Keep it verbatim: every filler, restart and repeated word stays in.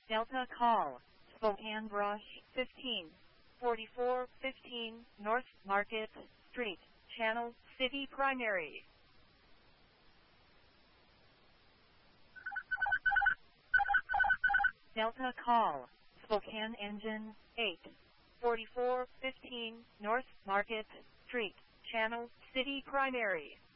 Delta Call, Spokane Brush, fifteen forty-four fifteen North Market Street, Channel City Primary. Delta Call, Spokane Engine, eight forty-four fifteen North Market Street, Channel City Primary.